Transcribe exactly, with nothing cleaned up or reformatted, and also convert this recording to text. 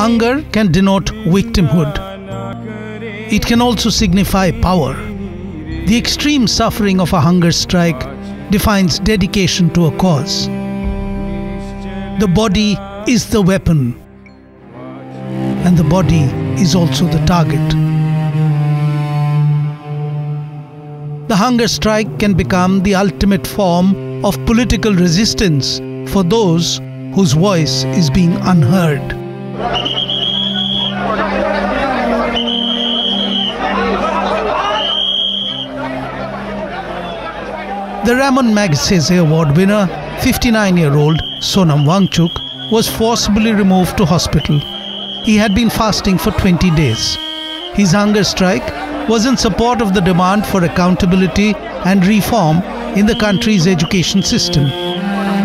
Hunger can denote victimhood. It can also signify power. The extreme suffering of a hunger strike defines dedication to a cause. The body is the weapon, and the body is also the target. The hunger strike can become the ultimate form of political resistance for those whose voice is being unheard. The Ramon Magsaysay Award winner, fifty-nine-year-old Sonam Wangchuk, was forcibly removed to hospital. He had been fasting for twenty days. His hunger strike was in support of the demand for accountability and reform in the country's education system.